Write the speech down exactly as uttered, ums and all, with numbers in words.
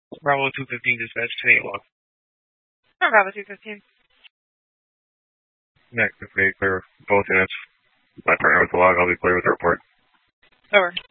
Bravo two fifteen dispatch ten eight log. Bravo two fifteen. Next, if they clear both units, my partner with the log, I'll be clear with the report. Over.